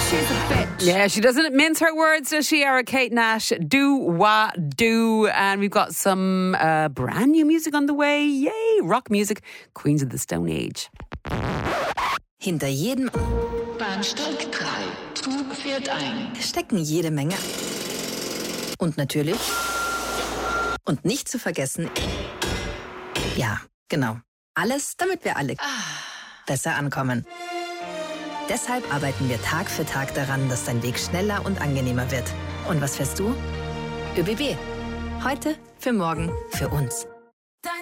she's a bitch. Yeah, she doesn't mince her words, does she, Era Kate Nash? Do wa do. And we've got some brand new music on the way. Yay, rock music. Queens of the Stone Age. Hinter jedem Bahnsteig 3. Zug fährt ein. stecken jede Menge. Und natürlich, und nicht zu vergessen, ja, genau, alles, damit wir alle besser ankommen. Deshalb arbeiten wir Tag für Tag daran, dass dein Weg schneller und angenehmer wird. Und was fährst du? ÖBB. Heute, für morgen, für uns.